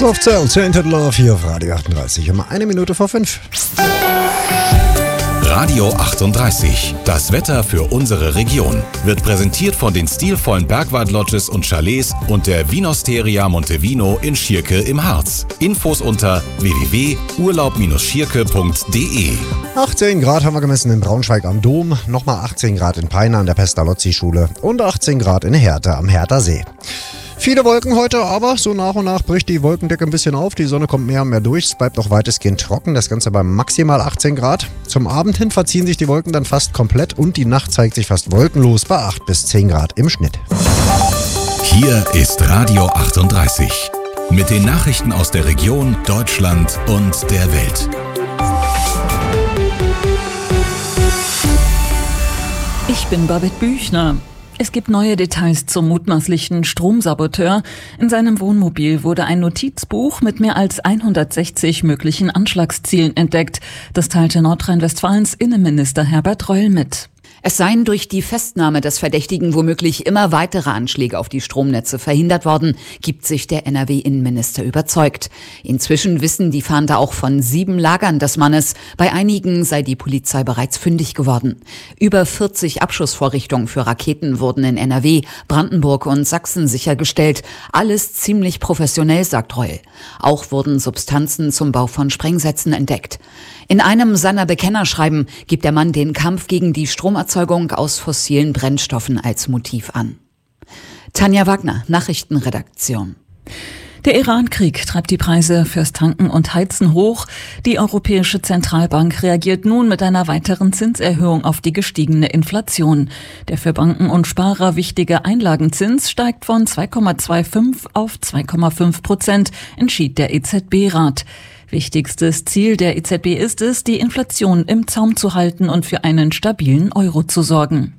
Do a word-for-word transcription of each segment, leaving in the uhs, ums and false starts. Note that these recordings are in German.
Soft Cell, Tainted Love hier auf Radio achtunddreißig, um eine Minute vor fünf. Radio achtunddreißig, das Wetter für unsere Region, wird präsentiert von den stilvollen Bergwald-Lodges und Chalets und der Vinosteria Montevino in Schierke im Harz. Infos unter w w w punkt urlaub schierke punkt d e. achtzehn Grad haben wir gemessen in Braunschweig am Dom, nochmal achtzehn Grad in Peine an der Pestalozzi-Schule und achtzehn Grad in Hertha am Hertha See. Viele Wolken heute, aber so nach und nach bricht die Wolkendecke ein bisschen auf. Die Sonne kommt mehr und mehr durch. Es bleibt auch weitestgehend trocken. Das Ganze bei maximal achtzehn Grad. Zum Abend hin verziehen sich die Wolken dann fast komplett und die Nacht zeigt sich fast wolkenlos bei acht bis zehn Grad im Schnitt. Hier ist Radio achtunddreißig. Mit den Nachrichten aus der Region, Deutschland und der Welt. Ich bin Babette Büchner. Es gibt neue Details zum mutmaßlichen Stromsaboteur. In seinem Wohnmobil wurde ein Notizbuch mit mehr als hundertsechzig möglichen Anschlagszielen entdeckt. Das teilte Nordrhein-Westfalens Innenminister Herbert Reul mit. Es seien durch die Festnahme des Verdächtigen womöglich immer weitere Anschläge auf die Stromnetze verhindert worden, gibt sich der N R W-Innenminister überzeugt. Inzwischen wissen die Fahnder auch von sieben Lagern des Mannes. Bei einigen sei die Polizei bereits fündig geworden. Über vierzig Abschussvorrichtungen für Raketen wurden in N R W, Brandenburg und Sachsen sichergestellt. Alles ziemlich professionell, sagt Reul. Auch wurden Substanzen zum Bau von Sprengsätzen entdeckt. In einem seiner Bekennerschreiben gibt der Mann den Kampf gegen die Stromerzeugung aus fossilen Brennstoffen als Motiv an. Tanja Wagner, Nachrichtenredaktion. Der Iran-Krieg treibt die Preise fürs Tanken und Heizen hoch. Die Europäische Zentralbank reagiert nun mit einer weiteren Zinserhöhung auf die gestiegene Inflation. Der für Banken und Sparer wichtige Einlagenzins steigt von zwei Komma fünfundzwanzig auf zwei Komma fünf Prozent, entschied der E Z B-Rat. Wichtigstes Ziel der E Z B ist es, die Inflation im Zaum zu halten und für einen stabilen Euro zu sorgen.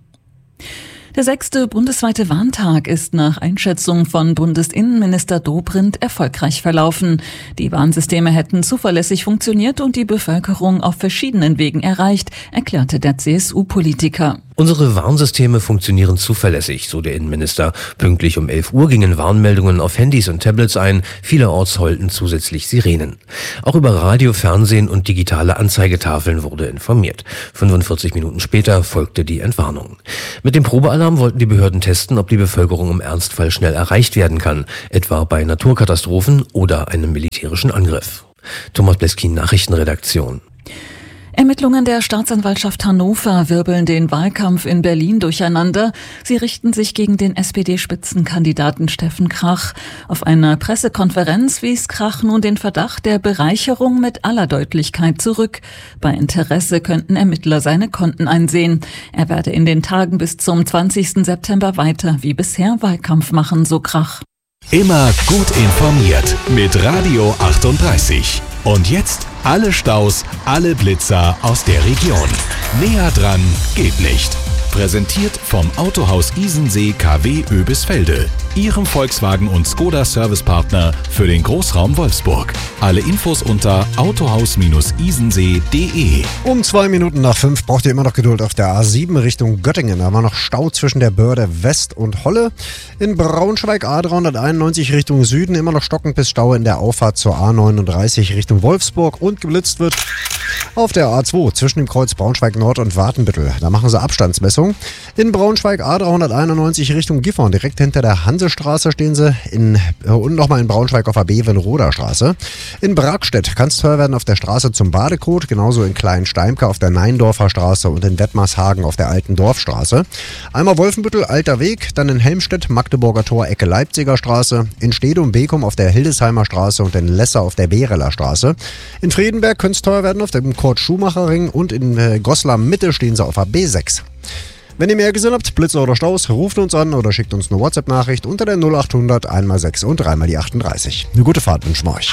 Der sechste bundesweite Warntag ist nach Einschätzung von Bundesinnenminister Dobrindt erfolgreich verlaufen. Die Warnsysteme hätten zuverlässig funktioniert und die Bevölkerung auf verschiedenen Wegen erreicht, erklärte der C S U-Politiker. Unsere Warnsysteme funktionieren zuverlässig, so der Innenminister. Pünktlich um elf Uhr gingen Warnmeldungen auf Handys und Tablets ein. Vielerorts heulten zusätzlich Sirenen. Auch über Radio, Fernsehen und digitale Anzeigetafeln wurde informiert. fünfundvierzig Minuten später folgte die Entwarnung. Mit dem Probealarm wollten die Behörden testen, ob die Bevölkerung im Ernstfall schnell erreicht werden kann, etwa bei Naturkatastrophen oder einem militärischen Angriff. Thomas Bleskin, Nachrichtenredaktion. Ermittlungen der Staatsanwaltschaft Hannover wirbeln den Wahlkampf in Berlin durcheinander. Sie richten sich gegen den S P D-Spitzenkandidaten Steffen Krach. Auf einer Pressekonferenz wies Krach nun den Verdacht der Bereicherung mit aller Deutlichkeit zurück. Bei Interesse könnten Ermittler seine Konten einsehen. Er werde in den Tagen bis zum zwanzigsten September weiter wie bisher Wahlkampf machen, so Krach. Immer gut informiert mit Radio achtunddreißig. Und jetzt alle Staus, alle Blitzer aus der Region. Näher dran geht nicht. Präsentiert vom Autohaus Isensee K W Oebisfelde, Ihrem Volkswagen und Skoda Servicepartner für den Großraum Wolfsburg. Alle Infos unter autohaus isensee punkt d e. Um zwei Minuten nach fünf braucht ihr immer noch Geduld auf der A sieben Richtung Göttingen. Da war noch Stau zwischen der Börde West und Holle. In Braunschweig A dreihunderteinundneunzig Richtung Süden immer noch stockend bis Stau in der Auffahrt zur A neununddreißig Richtung Wolfsburg und geblitzt wird auf der A zwei zwischen dem Kreuz Braunschweig Nord und Watenbüttel. Da machen sie Abstandsmessung. In Braunschweig A dreihunderteinundneunzig Richtung Gifhorn, direkt hinter der Hansestraße stehen sie. In, äh, und nochmal in Braunschweig auf der Bevenroder Straße. In Bragstedt kann es teuer werden auf der Straße zum Badekot, genauso in Kleinsteimke auf der Neindorfer Straße und in Wettmarshagen auf der Alten Dorfstraße. Einmal Wolfenbüttel, Alter Weg, dann in Helmstedt, Magdeburger Tor, Ecke Leipziger Straße, in Stedum-Bekum auf der Hildesheimer Straße und in Lesser auf der Bereler Straße. In Friedenberg könnte es teuer werden auf dem Kurt-Schumacher-Ring und in äh, Goslar Mitte stehen sie auf der B sechs. Wenn ihr mehr gesehen habt, Blitze oder Staus, ruft uns an oder schickt uns eine WhatsApp-Nachricht unter der null achthundert einmal sechs und dreimal die achtunddreißig. Eine gute Fahrt wünschen wir euch.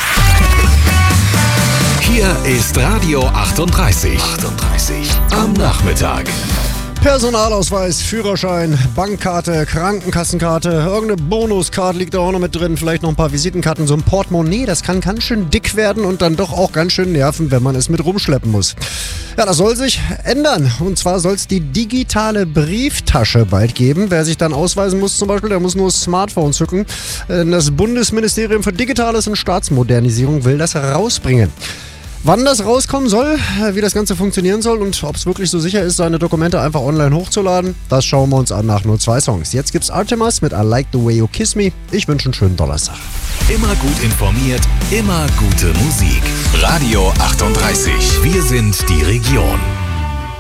Hier ist Radio achtunddreißig. achtunddreißig am Nachmittag. Personalausweis, Führerschein, Bankkarte, Krankenkassenkarte, irgendeine Bonuskarte liegt da auch noch mit drin, vielleicht noch ein paar Visitenkarten, so ein Portemonnaie, das kann ganz schön dick werden und dann doch auch ganz schön nerven, wenn man es mit rumschleppen muss. Ja, das soll sich ändern und zwar soll es die digitale Brieftasche bald geben. Wer sich dann ausweisen muss zum Beispiel, der muss nur das Smartphone zücken. Das Bundesministerium für Digitales und Staatsmodernisierung will das rausbringen. Wann das rauskommen soll, wie das Ganze funktionieren soll und ob es wirklich so sicher ist, seine Dokumente einfach online hochzuladen, das schauen wir uns an nach nur zwei Songs. Jetzt gibt's Artemis mit I Like the Way You Kiss Me. Ich wünsche einen schönen Donnerstag. Immer gut informiert, immer gute Musik. Radio achtunddreißig. Wir sind die Region.